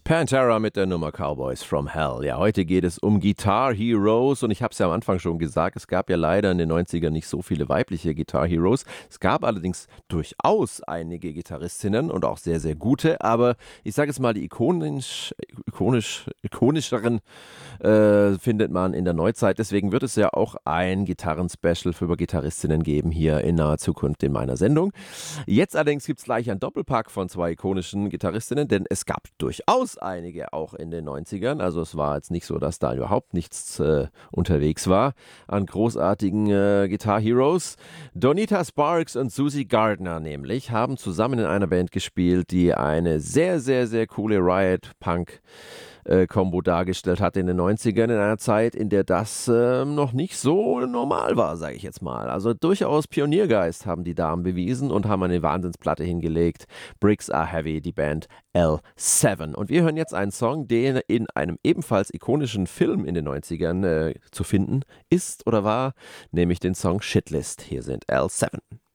Pantera mit der Nummer Cowboys from Hell. Ja, heute geht es um Guitar Heroes und ich habe es ja am Anfang schon gesagt, es gab ja leider in den 90ern nicht so viele weibliche Guitar Heroes. Es gab allerdings durchaus einige Gitarristinnen und auch sehr, sehr gute, aber ich sage es mal, die ikonischeren findet man in der Neuzeit. Deswegen wird es ja auch ein Gitarren-Special für Gitarristinnen geben hier in naher Zukunft in meiner Sendung. Jetzt allerdings gibt es gleich einen Doppelpack von zwei ikonischen Gitarristinnen, denn es gab durchaus einige auch in den 90ern. Also es war jetzt nicht so, dass da überhaupt nichts unterwegs war an großartigen Guitar Heroes. Donita Sparks und Susie Gardner nämlich haben zusammen in einer Band gespielt, die eine sehr, sehr, sehr coole Riot-Punk Combo dargestellt hat in den 90ern, in einer Zeit, in der das noch nicht so normal war, sage ich jetzt mal. Also durchaus Pioniergeist haben die Damen bewiesen und haben eine Wahnsinnsplatte hingelegt. Bricks Are Heavy, die Band L7. Und wir hören jetzt einen Song, der in einem ebenfalls ikonischen Film in den 90ern zu finden ist oder war, nämlich den Song Shitlist. Hier sind L7.